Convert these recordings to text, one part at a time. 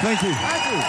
Thank you. Thank you.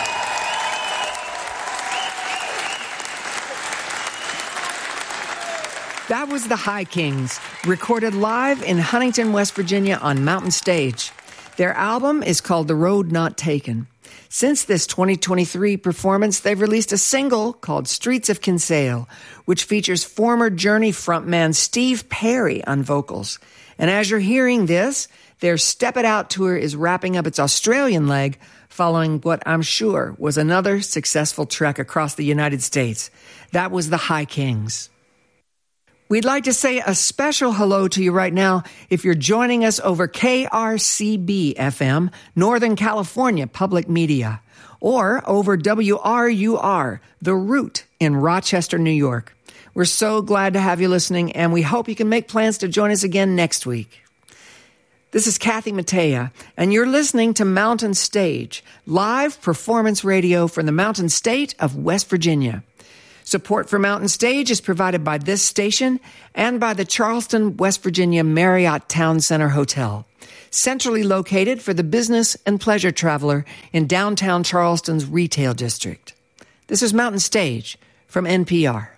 That was the High Kings, recorded live in Huntington, West Virginia on Mountain Stage. Their album is called The Road Not Taken. Since this 2023 performance, they've released a single called Streets of Kinsale, which features former Journey frontman Steve Perry on vocals. And as you're hearing this, their Step It Out tour is wrapping up its Australian leg, following what I'm sure was another successful trek across the United States. That was the High Kings. We'd like to say a special hello to you right now if you're joining us over KRCB-FM, Northern California Public Media, or over WRUR, The Root in Rochester, New York. We're so glad to have you listening, and we hope you can make plans to join us again next week. This is Kathy Mattea, and you're listening to Mountain Stage, live performance radio from the Mountain State of West Virginia. Support for Mountain Stage is provided by this station and by the Charleston, West Virginia Marriott Town Center Hotel, centrally located for the business and pleasure traveler in downtown Charleston's retail district. This is Mountain Stage from NPR.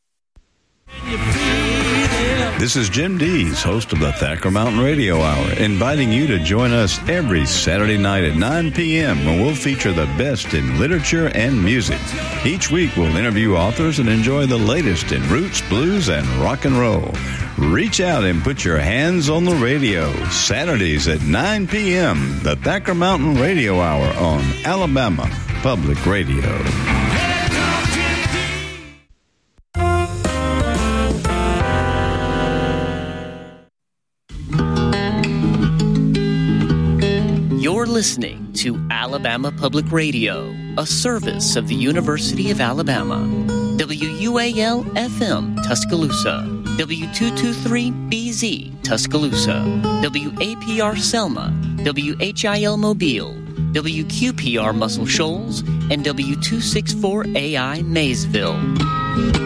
This is Jim Dees, host of the Thacker Mountain Radio Hour, inviting you to join us every Saturday night at 9 p.m. when we'll feature the best in literature and music. Each week we'll interview authors and enjoy the latest in roots, blues, and rock and roll. Reach out and put your hands on the radio. Saturdays at 9 p.m., the Thacker Mountain Radio Hour on Alabama Public Radio. You're listening to Alabama Public Radio, a service of the University of Alabama. WUAL-FM Tuscaloosa, W223BZ Tuscaloosa, WAPR Selma, WHIL Mobile, WQPR Muscle Shoals, and W264AI Maysville.